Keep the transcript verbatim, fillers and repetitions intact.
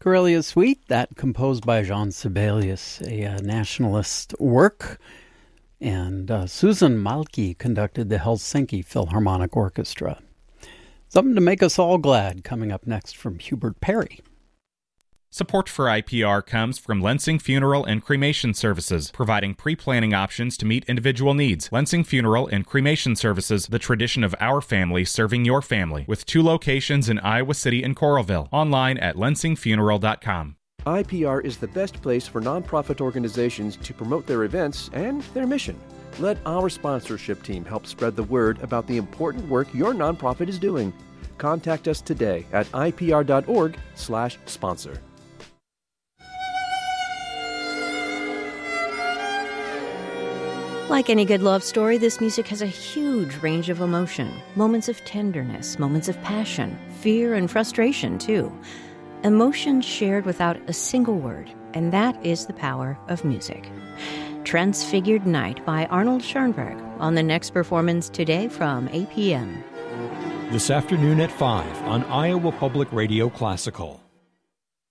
Karelia Suite, that composed by Jean Sibelius, a uh, nationalist work. And uh, Susan Malki conducted the Helsinki Philharmonic Orchestra. Something to make us all glad coming up next from Hubert Perry. Support for I P R comes from Lensing Funeral and Cremation Services, providing pre-planning options to meet individual needs. Lensing Funeral and Cremation Services, the tradition of our family serving your family, with two locations in Iowa City and Coralville. Online at lensing funeral dot com. I P R is the best place for nonprofit organizations to promote their events and their mission. Let our sponsorship team help spread the word about the important work your nonprofit is doing. Contact us today at I P R dot org slash sponsor. Like any good love story, this music has a huge range of emotion. Moments of tenderness, moments of passion, fear and frustration, too. Emotion shared without a single word, and that is the power of music. Transfigured Night by Arnold Schoenberg on the next performance today from eight p.m. This afternoon at five on Iowa Public Radio Classical.